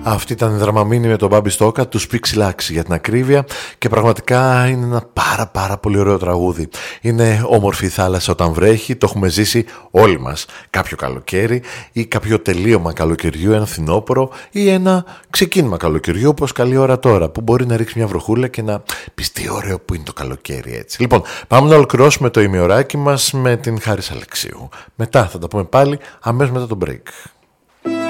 Αυτή ήταν η δραμαμίνη με τον Μπάμπη Στόκα, του Σπίξιλάξη για την ακρίβεια, και πραγματικά είναι ένα πάρα πολύ ωραίο τραγούδι. Είναι όμορφη η θάλασσα όταν βρέχει, το έχουμε ζήσει όλοι μας κάποιο καλοκαίρι ή κάποιο τελείωμα καλοκαιριού, ένα φθινόπωρο ή ένα ξεκίνημα καλοκαιριού, όπως καλή ώρα τώρα, που μπορεί να ρίξει μια βροχούλα και να πεις τι ωραίο που είναι το καλοκαίρι έτσι. Λοιπόν, πάμε να ολοκληρώσουμε το ημιωράκι μας με την Χάρις Αλεξίου. Μετά θα τα πούμε πάλι αμέσως μετά το break.